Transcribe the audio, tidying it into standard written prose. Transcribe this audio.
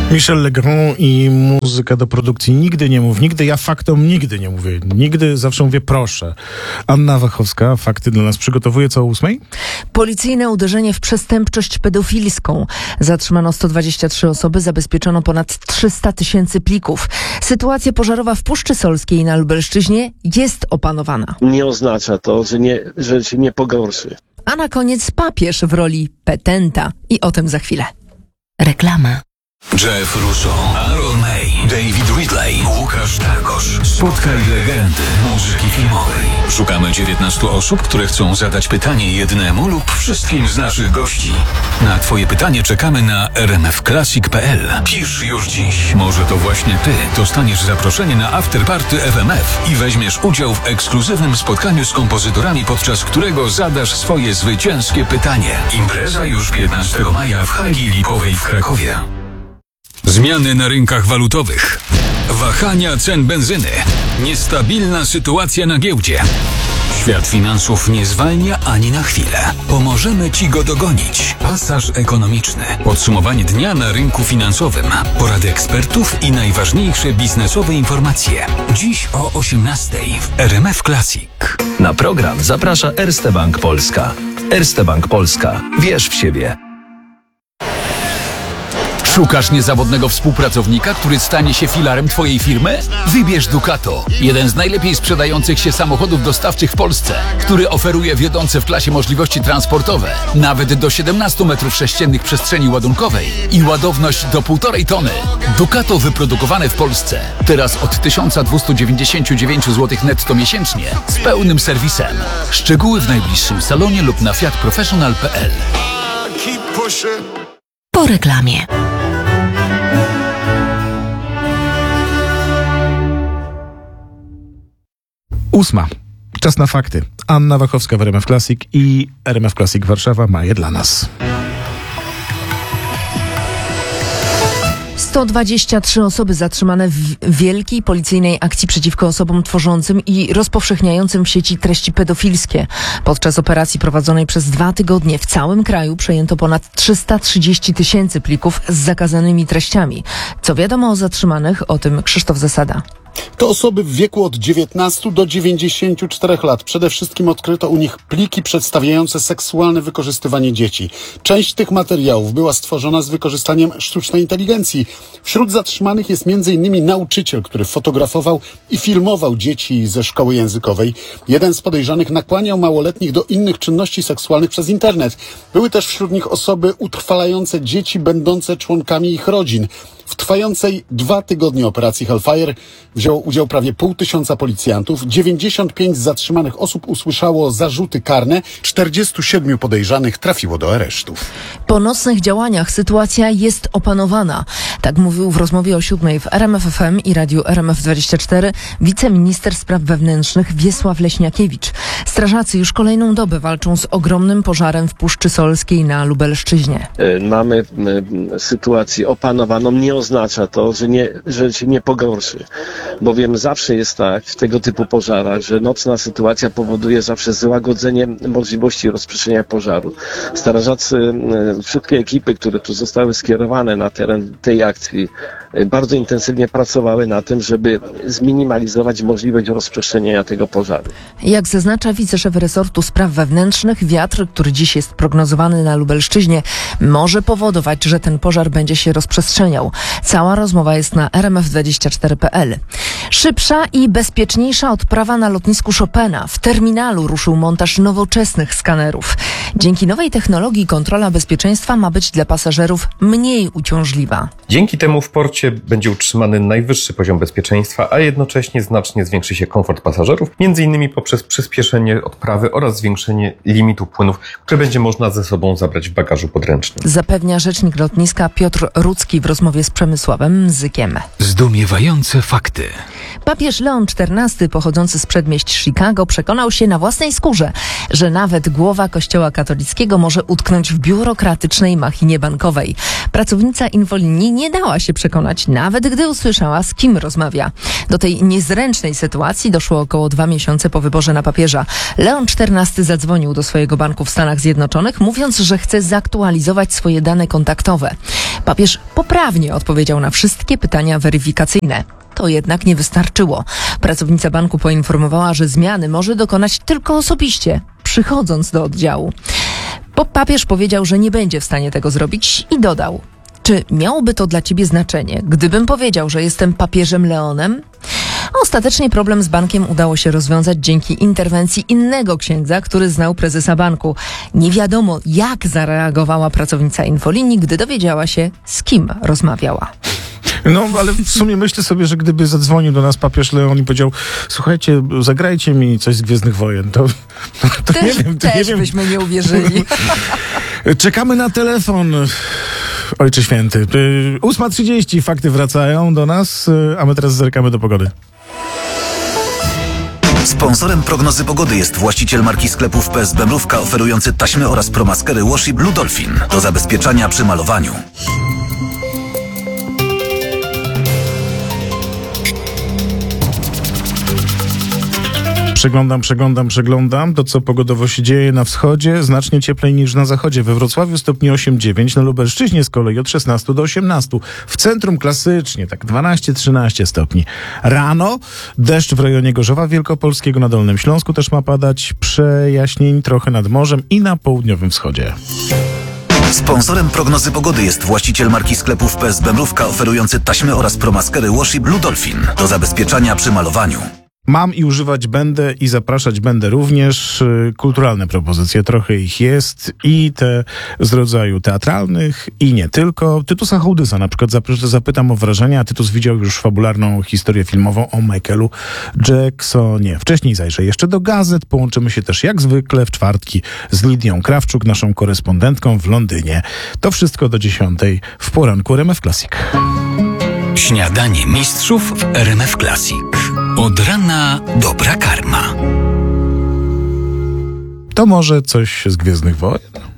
Michel Legrand i muzyka do produkcji. Nigdy nie mów, nigdy, ja faktom nigdy nie mówię. Nigdy, zawsze mówię proszę. Anna Wachowska fakty dla nas przygotowuje co o 8:00? Policyjne uderzenie w przestępczość pedofilską. Zatrzymano 123 osoby, zabezpieczono ponad 300 tysięcy plików. Sytuacja pożarowa w Puszczy Solskiej na Lubelszczyźnie jest opanowana. Nie oznacza to, że się nie pogorszy. A na koniec papież w roli petenta. I o tym za chwilę. Reklama. Jeff Russo, Aaron May, David Ridley, Łukasz Targosz. Spotkaj legendy muzyki filmowej. Szukamy 19 osób, które chcą zadać pytanie jednemu lub wszystkim z naszych gości. Na Twoje pytanie czekamy na rmfclassic.pl. Pisz już dziś. Może to właśnie Ty dostaniesz zaproszenie na afterparty FMF i weźmiesz udział w ekskluzywnym spotkaniu z kompozytorami, podczas którego zadasz swoje zwycięskie pytanie. Impreza już 15 maja w hali Lipowej w Krakowie. Zmiany na rynkach walutowych, wahania cen benzyny, niestabilna sytuacja na giełdzie. Świat finansów nie zwalnia ani na chwilę. Pomożemy Ci go dogonić. Pasaż ekonomiczny. Podsumowanie dnia na rynku finansowym. Porady ekspertów i najważniejsze biznesowe informacje. Dziś o 18:00 w RMF Classic. Na program zaprasza Erste Bank Polska. Erste Bank Polska. Wierz w siebie. Szukasz niezawodnego współpracownika, który stanie się filarem Twojej firmy? Wybierz Ducato, jeden z najlepiej sprzedających się samochodów dostawczych w Polsce, który oferuje wiodące w klasie możliwości transportowe, nawet do 17 m3 przestrzeni ładunkowej i ładowność do 1,5 tony. Ducato wyprodukowane w Polsce, teraz od 1299 zł netto miesięcznie, z pełnym serwisem. Szczegóły w najbliższym salonie lub na fiatprofessional.pl. Po reklamie. 8:00. Czas na fakty. Anna Wachowska w RMF Classic i RMF Classic Warszawa ma je dla nas. 123 osoby zatrzymane w wielkiej policyjnej akcji przeciwko osobom tworzącym i rozpowszechniającym w sieci treści pedofilskie. Podczas operacji prowadzonej przez 2 tygodnie w całym kraju przejęto ponad 330 tysięcy plików z zakazanymi treściami. Co wiadomo o zatrzymanych? O tym Krzysztof Zasada. To osoby w wieku od 19 do 94 lat. Przede wszystkim odkryto u nich pliki przedstawiające seksualne wykorzystywanie dzieci. Część tych materiałów była stworzona z wykorzystaniem sztucznej inteligencji. Wśród zatrzymanych jest m.in. nauczyciel, który fotografował i filmował dzieci ze szkoły językowej. Jeden z podejrzanych nakłaniał małoletnich do innych czynności seksualnych przez internet. Były też wśród nich osoby utrwalające dzieci będące członkami ich rodzin. W trwającej 2 tygodnie operacji Hellfire wzięło udział prawie 500 policjantów. 95 z zatrzymanych osób usłyszało zarzuty karne. 47 podejrzanych trafiło do aresztów. Po nocnych działaniach sytuacja jest opanowana. Tak mówił w rozmowie o 7:00 w RMF FM i radiu RMF24 wiceminister spraw wewnętrznych Wiesław Leśniakiewicz. Strażacy już kolejną dobę walczą z ogromnym pożarem w Puszczy Solskiej na Lubelszczyźnie. Mamy sytuację opanowaną. Nie oznacza to, że się nie pogorszy. Bowiem zawsze jest tak w tego typu pożarach, że nocna sytuacja powoduje zawsze złagodzenie możliwości rozprzestrzeniania pożaru. Strażacy, wszystkie ekipy, które tu zostały skierowane na teren tej akcji, bardzo intensywnie pracowały na tym, żeby zminimalizować możliwość rozprzestrzeniania tego pożaru. Jak zaznacza wiceszef resortu spraw wewnętrznych, wiatr, który dziś jest prognozowany na Lubelszczyźnie, może powodować, że ten pożar będzie się rozprzestrzeniał. Cała rozmowa jest na rmf24.pl. Szybsza i bezpieczniejsza odprawa na lotnisku Chopina. W terminalu ruszył montaż nowoczesnych skanerów. Dzięki nowej technologii kontrola bezpieczeństwa ma być dla pasażerów mniej uciążliwa. Dzięki temu w porcie będzie utrzymany najwyższy poziom bezpieczeństwa, a jednocześnie znacznie zwiększy się komfort pasażerów, m.in. poprzez przyspieszenie odprawy oraz zwiększenie limitu płynów, które będzie można ze sobą zabrać w bagażu podręcznym. Zapewnia rzecznik lotniska Piotr Rudzki w rozmowie z Przemysławem Zykiem. Zdumiewające fakty. Papież Leon XIV, pochodzący z przedmieść Chicago, przekonał się na własnej skórze, że nawet głowa Kościoła katolickiego może utknąć w biurokratycznej machinie bankowej. Pracownica infolinii nie dała się przekonać, nawet gdy usłyszała, z kim rozmawia. Do tej niezręcznej sytuacji doszło około 2 miesiące po wyborze na papieża. Leon XIV zadzwonił do swojego banku w Stanach Zjednoczonych, mówiąc, że chce zaktualizować swoje dane kontaktowe. Papież poprawnie odpowiedział na wszystkie pytania weryfikacyjne. To jednak nie wystarczyło. Pracownica banku poinformowała, że zmiany może dokonać tylko osobiście, przychodząc do oddziału. Papież powiedział, że nie będzie w stanie tego zrobić i dodał: czy miałoby to dla ciebie znaczenie, gdybym powiedział, że jestem papieżem Leonem? Ostatecznie problem z bankiem udało się rozwiązać dzięki interwencji innego księdza, który znał prezesa banku. Nie wiadomo, jak zareagowała pracownica infolinii, gdy dowiedziała się, z kim rozmawiała. No, ale w sumie myślę sobie, że gdyby zadzwonił do nas papież Leon i powiedział: słuchajcie, zagrajcie mi coś z Gwiezdnych Wojen, to Też, nie wiem. też byśmy nie uwierzyli. Czekamy na telefon. Ojcze Święty. 8:30, fakty wracają do nas, a my teraz zerkamy do pogody. Sponsorem prognozy pogody jest właściciel marki sklepów PSB Mrówka, oferujący taśmy oraz promaskery Washi Blue Dolphin do zabezpieczania przy malowaniu. Przeglądam to, co pogodowo się dzieje na wschodzie. Znacznie cieplej niż na zachodzie. We Wrocławiu stopni 8-9, na Lubelszczyźnie z kolei od 16 do 18. W centrum klasycznie tak 12-13 stopni. Rano deszcz w rejonie Gorzowa Wielkopolskiego, na Dolnym Śląsku też ma padać. Przejaśnień trochę nad morzem i na południowym wschodzie. Sponsorem prognozy pogody jest właściciel marki sklepów PSB Mrówka, oferujący taśmy oraz promaskery Washi Blue Dolphin do zabezpieczania przy malowaniu. Mam i używać będę i zapraszać będę również. Kulturalne propozycje, trochę ich jest i te z rodzaju teatralnych i nie tylko. Tytusa Hołdysa na przykład zapytam o wrażenia, a Tytus widział już fabularną historię filmową o Michaelu Jacksonie. Wcześniej zajrzę jeszcze do gazet, połączymy się też jak zwykle w czwartki z Lidią Krawczuk, naszą korespondentką w Londynie. To wszystko do 10 w poranku RMF Classic. Śniadanie mistrzów w RMF Classic. Od rana dobra karma. To może coś z Gwiezdnych Wojen?